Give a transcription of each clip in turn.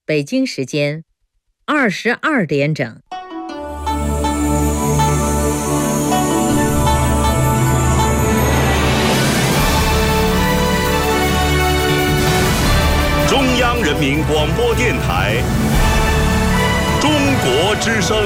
北京时间22点整。 中央人民广播电台中国之声。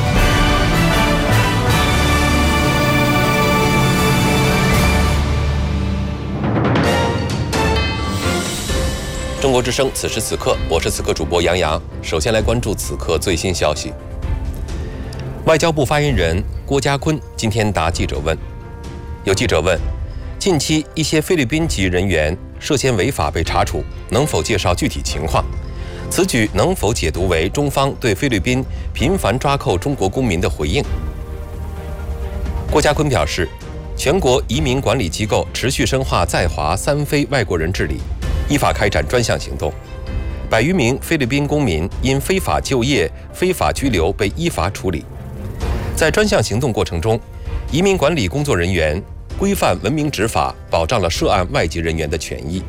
中国之声，此时此刻，我是此刻主播杨洋。首先来关注此刻最新消息。外交部发言人郭家坤今天答记者问，有记者问，近期一些菲律宾籍人员涉嫌违法被查处，能否介绍具体情况？此举能否解读为中方对菲律宾频繁抓扣中国公民的回应？郭家坤表示，全国移民管理机构持续深化在华三非外国人治理，依法开展专项行动，100余名菲律宾公民因非法就业、非法拘留被依法处理。在专项行动过程中，移民管理工作人员规范文明执法，保障了涉案外籍人员的权益。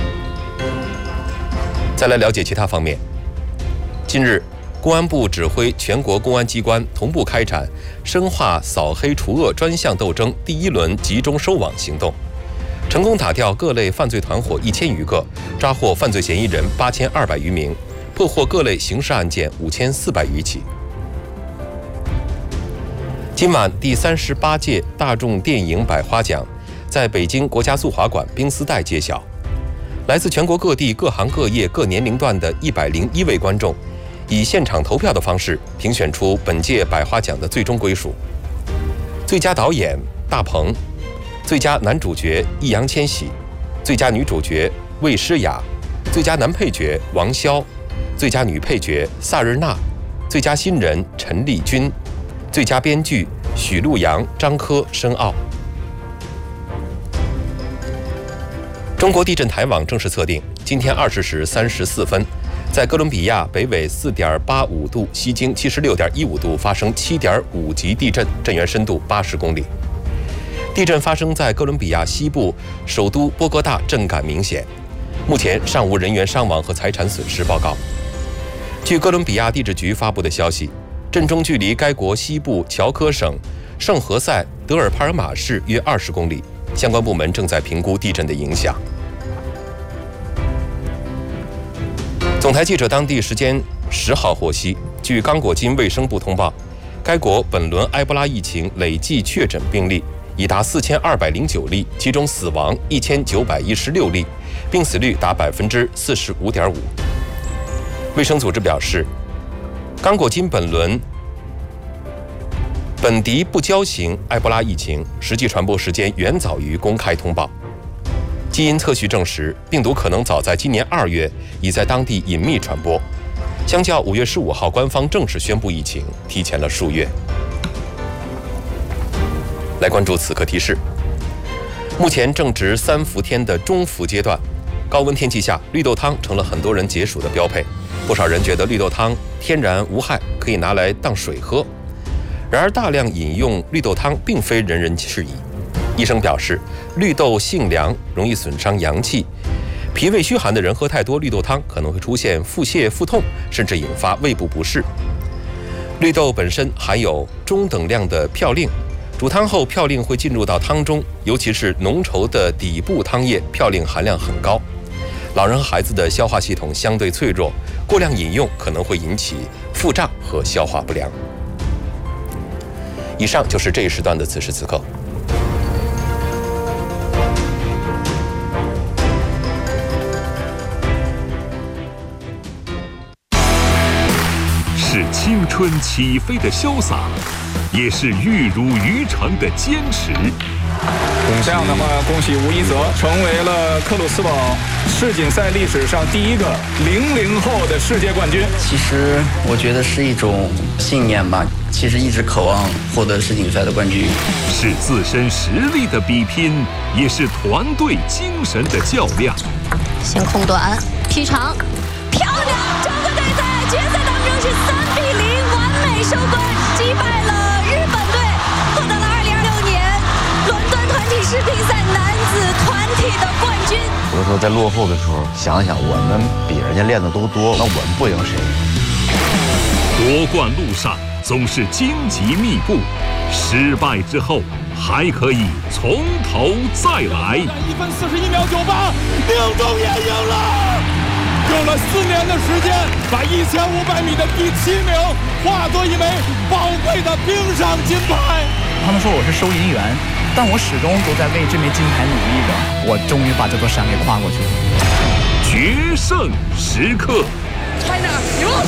再来了解其他方面。近日，公安部指挥全国公安机关同步开展深化扫黑除恶专项斗争第1轮集中收网行动，成功打掉各类犯罪团伙1000余个，抓获犯罪嫌疑人8200余名，破获各类刑事案件5400余起。今晚第38届大众电影百花奖在北京国家速滑馆冰丝带揭晓，来自全国各地各行各业各年龄段的101位观众，以现场投票的方式评选出本届百花奖的最终归属。最佳导演大鹏，最佳男主角易烊千玺，最佳女主角魏诗雅，最佳男配角王骁，最佳女配角萨日娜，最佳新人陈丽君，最佳编剧许陆阳、张科、申奥。中国地震台网正式测定，今天20时34分，在哥伦比亚北纬4.85度，西经76.15度发生7.5级地震，震源深度80公里。地震发生在哥伦比亚西部首都波哥大，震感明显。目前尚无人员伤亡和财产损失报告。据哥伦比亚地质局发布的消息，震中距离该国西部乔科省圣何塞德尔帕尔马市约20公里，相关部门正在评估地震的影响。总台记者当地时间10号获悉，据刚果金卫生部通报，该国本轮埃博拉疫情累计确诊病例已达4209例，其中死亡1916例，病死率达45.5%。卫生组织表示，刚果金本轮本地不交型埃博拉疫情实际传播时间远早于公开通报。基因测序证实，病毒可能早在今年2月已在当地隐秘传播，相较5月15号官方正式宣布疫情，提前了数月。来关注此刻提示，目前正值3伏天的中伏阶段，高温天气下，绿豆汤成了很多人解暑的标配。不少人觉得绿豆汤天然无害，可以拿来当水喝。然而，大量饮用绿豆汤并非人人适宜。医生表示，绿豆性凉，容易损伤阳气，脾胃虚寒的人喝太多绿豆汤可能会出现腹泻、腹痛，甚至引发胃部不适。绿豆本身含有中等量的嘌呤，煮汤后嘌呤会进入到汤中，尤其是浓稠的底部汤液，嘌呤含量很高。老人和孩子的消化系统相对脆弱，过量饮用可能会引起腹胀和消化不良。以上就是这一时段的此时此刻。 是青春起飞的潇洒，也是玉如渔船的坚持。 这样的话，恭喜吴一泽成为了克鲁斯堡世锦赛历史上第一个00后的世界冠军。 其实我觉得是一种信念吧，其实一直渴望获得世锦赛的冠军。 是自身实力的比拼，也是团队精神的较量。 先控短，劈长，漂亮！中国队在决赛当中是3-0完美收官，击败了日本队，获得了2026年伦敦团体世乒赛男子团体的冠军。 军。 有的时候在落后的时候，想想我们比人家练的都多，那我们不赢谁？ 夺冠路上总是荆棘密布，失败之后还可以从头再来。 1分41秒98，宁中也赢了。用了4年的时间，把1500米的第7名化作一枚宝贵的冰上金牌。 他们说我是收银员，但我始终都在为这枚金牌努力着。我终于把这座山给跨过去了。 决胜时刻 China 赢了。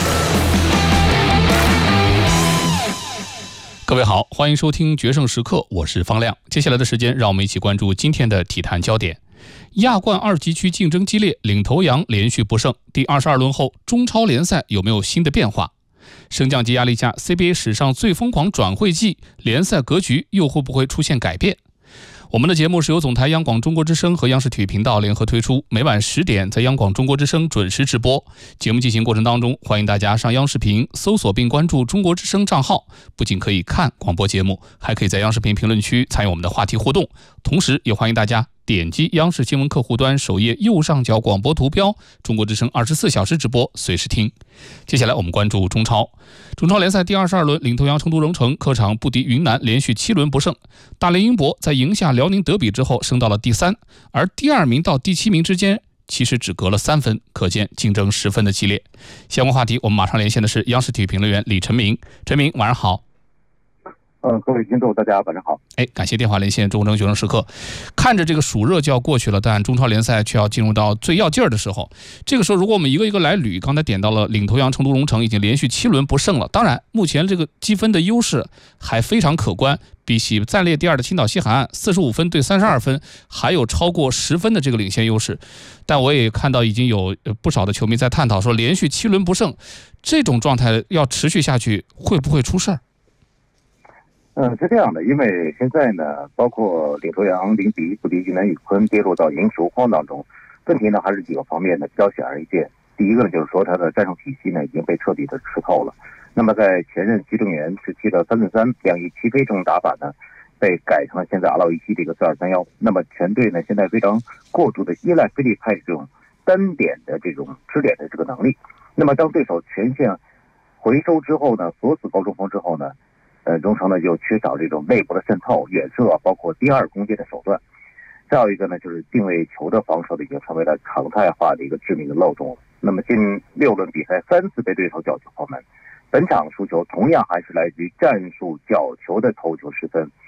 各位好，欢迎收听《决胜时刻》，我是方亮。接下来的时间，让我们一起关注今天的体坛焦点。亚冠2级区竞争激烈，领头羊连续不胜。第22轮后，中超联赛有没有新的变化？升降级压力下 ，CBA 史上最疯狂转会季，联赛格局又会不会出现改变？我们的节目是由总台央广中国之声和央视体育频道联合推出，每晚10点在央广中国之声准时直播。节目进行过程当中，欢迎大家上央视频搜索并关注中国之声账号，不仅可以看广播节目，还可以在央视频评论区参与我们的话题互动。同时也欢迎大家点击央视新闻客户端首页右上角广播图标，中国之声24小时直播，随时听。接下来我们关注中超。中超联赛第22轮，领头羊成都荣城客场不敌云南，连续7轮不胜。大连英博在赢下辽宁德比之后升到了第3，而第2名到第7名之间其实只隔了3分，可见竞争十分的激烈。相关话题我们马上连线的是央视体育评论员李晨明。晨明，晚上好。 各位听众大家晚上好。 感谢电话连线中国决胜时刻。看着这个暑热就要过去了，但中超联赛却要进入到最要劲儿的时候。这个时候如果我们一个一个来捋，刚才点到了领头羊成都荣城已经连续7轮不胜了，当然目前这个积分的优势还非常可观，比起暂列第2的青岛西海岸45分对32分还有超过10分的这个领先优势。但我也看到已经有不少的球迷在探讨说，连续7轮不胜这种状态要持续下去会不会出事儿？ 是这样的，因为现在呢，包括领头羊0比1不敌云南宇昆，跌落到赢球荒当中。问题呢还是几个方面呢比较显而易见。第一个呢就是说，他的战术体系呢已经被彻底的吃透了。那么在前任季正元时期的3-3两翼齐飞这种打法呢，被改成了现在阿劳伊西这个4-2-3-1。那么全队呢现在非常过度的依赖菲利派这种单点的这种支点的这个能力。那么当对手全线回收之后呢，锁死高中锋之后呢，荣城呢就缺少这种内部的渗透、远射，包括第2攻坚的手段。再有一个呢，就是定位球的防守已经成为了常态化的一个致命的漏洞了。那么近6轮比赛3次被对手角球破门，本场输球同样还是来自于战术角球的头球失分。